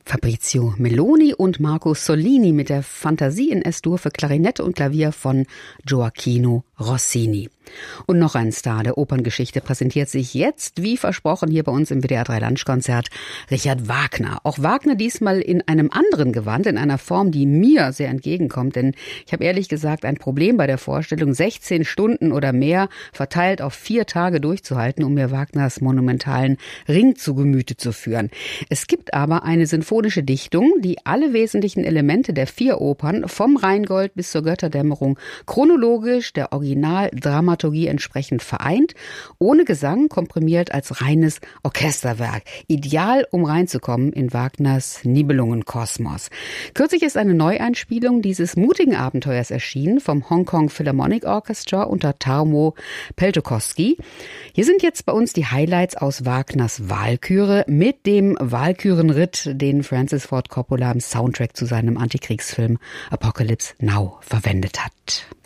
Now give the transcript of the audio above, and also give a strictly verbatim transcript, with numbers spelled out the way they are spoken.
Fabrizio Meloni und Marco Sollini mit der Fantasie in S-Dur für Klarinette und Klavier von Gioacchino Rossini. Und noch ein Star der Operngeschichte präsentiert sich jetzt, wie versprochen, hier bei uns im W D R drei Lunchkonzert, Richard Wagner. Auch Wagner diesmal in einem anderen Gewand, in einer Form, die mir sehr entgegenkommt. Denn ich habe ehrlich gesagt ein Problem bei der Vorstellung, sechzehn Stunden oder mehr verteilt auf vier Tage durchzuhalten, um mir Wagners monumentalen Ring zu Gemüte zu führen. Es gibt aber eine sinfonische Dichtung, die alle wesentlichen Elemente der vier Opern, vom Rheingold bis zur Götterdämmerung, chronologisch der Originaldramaturgie entsprechend vereint, ohne Gesang, komprimiert als reines Orchesterwerk. Ideal, um reinzukommen in Wagners Nibelungenkosmos. Kürzlich ist eine Neueinspielung dieses mutigen Abenteuers erschienen vom Hong Kong Philharmonic Orchestra unter Tarmo Peltokoski. Hier sind jetzt bei uns die Highlights aus Wagners Walküre mit dem Walkürenritt, den Francis Ford Coppola im Soundtrack zu seinem Antikriegsfilm Apocalypse Now verwendet hat.